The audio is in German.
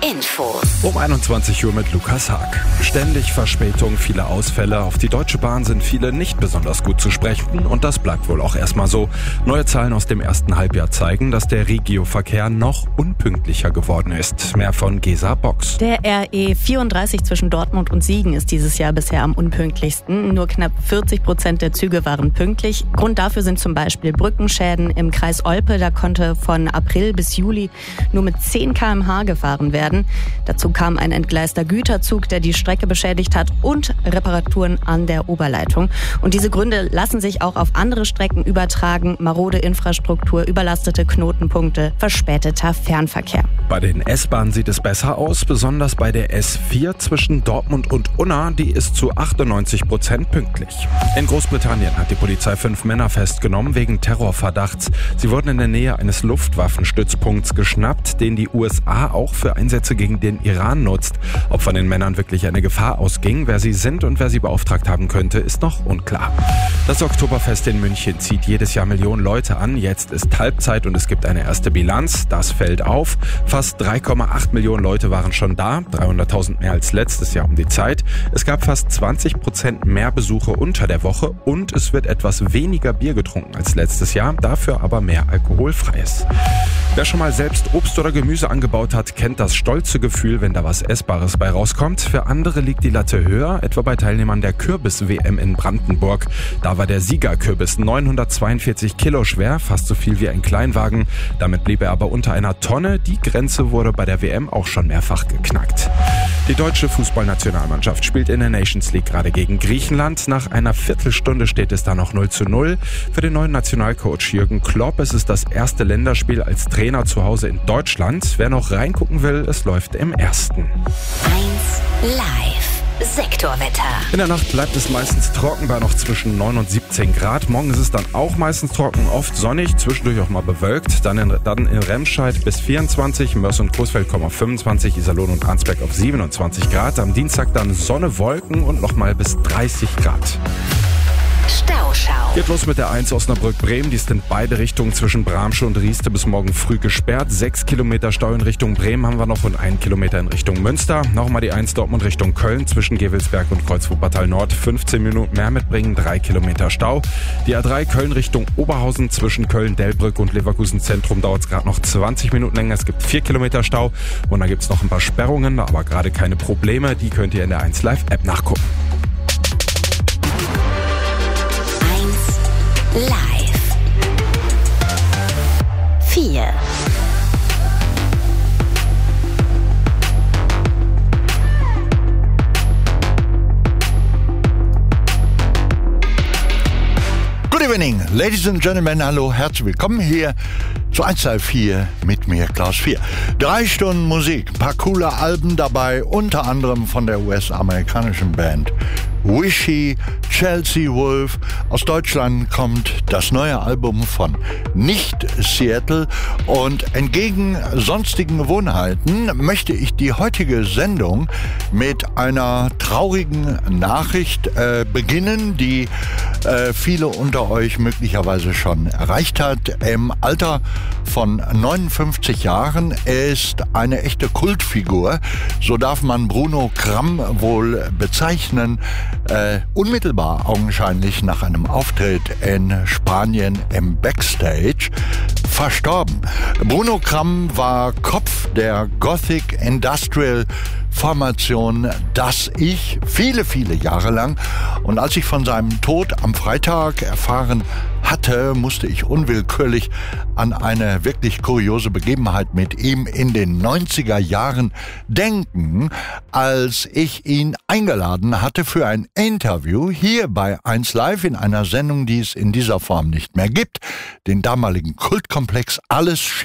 Info. Um 21 Uhr mit Lukas Haag. Ständig Verspätung, viele Ausfälle. Auf die Deutsche Bahn sind viele nicht besonders gut zu sprechen und das bleibt wohl auch erstmal so. Neue Zahlen aus dem ersten Halbjahr zeigen, dass der Regio-Verkehr noch unpünktlicher geworden ist. Mehr von Gesa Box. Der RE 34 zwischen Dortmund und Siegen ist dieses Jahr bisher am unpünktlichsten. Nur knapp 40% der Züge waren pünktlich. Grund dafür sind zum Beispiel Brückenschäden im Kreis Olpe. Da konnte von April bis Juli nur mit 10 km/h gefahren werden. Dazu kam ein entgleister Güterzug, der die Strecke beschädigt hat, und Reparaturen an der Oberleitung. Und diese Gründe lassen sich auch auf andere Strecken übertragen. Marode Infrastruktur, überlastete Knotenpunkte, verspäteter Fernverkehr. Bei den S-Bahnen sieht es besser aus, besonders bei der S4 zwischen Dortmund und Unna. Die ist zu 98% pünktlich. In Großbritannien hat die Polizei 5 Männer festgenommen wegen Terrorverdachts. Sie wurden in der Nähe eines Luftwaffenstützpunkts geschnappt, den die USA auch für Einsätze gegen den Iran nutzt. Ob von den Männern wirklich eine Gefahr ausging, wer sie sind und wer sie beauftragt haben könnte, ist noch unklar. Das Oktoberfest in München zieht jedes Jahr Millionen Leute an. Jetzt ist Halbzeit und es gibt eine erste Bilanz. Das fällt auf. Fast 3,8 Millionen Leute waren schon da, 300.000 mehr als letztes Jahr um die Zeit. Es gab fast 20% mehr Besuche unter der Woche und es wird etwas weniger Bier getrunken als letztes Jahr, dafür aber mehr alkoholfreies. Wer schon mal selbst Obst oder Gemüse angebaut hat, kennt das stolze Gefühl, wenn da was Essbares bei rauskommt. Für andere liegt die Latte höher, etwa bei Teilnehmern der Kürbis-WM in Brandenburg. Da war der Siegerkürbis 942 Kilo schwer, fast so viel wie ein Kleinwagen. Damit blieb er aber unter einer Tonne. Die Grenze wurde bei der WM auch schon mehrfach geknackt. Die deutsche Fußballnationalmannschaft spielt in der Nations League gerade gegen Griechenland. Nach einer Viertelstunde steht es da noch 0:0. Für den neuen Nationalcoach Jürgen Klopp ist es das erste Länderspiel als Trainer zu Hause in Deutschland. Wer noch reingucken will, es läuft im ersten. 1 Live. Sektorwetter. In der Nacht bleibt es meistens trocken bei noch zwischen 9 und 17 Grad. Morgen ist es dann auch meistens trocken, oft sonnig, zwischendurch auch mal bewölkt. Dann in Remscheid bis 24, Mörs und Coesfeld kommen auf 25, Iserlohn und Arnsberg auf 27 Grad. Am Dienstag dann Sonne, Wolken und nochmal bis 30 Grad. Stauschau. Geht los mit der 1 Osnabrück-Bremen. Die ist in beide Richtungen zwischen Bramsche und Rieste bis morgen früh gesperrt. 6 Kilometer Stau in Richtung Bremen haben wir noch und 1 Kilometer in Richtung Münster. Nochmal die 1 Dortmund Richtung Köln zwischen Gevelsberg und Kreuz-Wuppertal Nord. 15 Minuten mehr mitbringen, 3 Kilometer Stau. Die A3 Köln Richtung Oberhausen zwischen Köln-Delbrück und Leverkusen Zentrum dauert es gerade noch 20 Minuten länger. Es gibt 4 Kilometer Stau und da gibt es noch ein paar Sperrungen, aber gerade keine Probleme. Die könnt ihr in der 1 Live App nachgucken. Live. 4. Good evening, ladies and gentlemen, hallo, herzlich willkommen hier zu 1 Live 4 mit mir, Klaus 4. 3 Stunden Musik, ein paar coole Alben dabei, unter anderem von der US-amerikanischen Band Wishy, Chelsea Wolf. Aus Deutschland kommt das neue Album von Nicht Seattle und entgegen sonstigen Gewohnheiten möchte ich die heutige Sendung mit einer traurigen Nachricht beginnen, die viele unter euch möglicherweise schon erreicht hat. Im Alter von 59 Jahren ist eine echte Kultfigur, so darf man Bruno Kramm wohl bezeichnen, unmittelbar augenscheinlich nach einem Auftritt in Spanien im Backstage verstorben. Bruno Kramm war Kopf der Gothic Industrial Formation Das Ich viele, viele Jahre lang. Und als ich von seinem Tod am Freitag erfahren hatte, musste ich unwillkürlich an eine wirklich kuriose Begebenheit mit ihm in den 90er Jahren denken, als ich ihn eingeladen hatte für ein Interview hier bei 1 Live in einer Sendung, die es in dieser Form nicht mehr gibt, den damaligen Kultkomplex Alles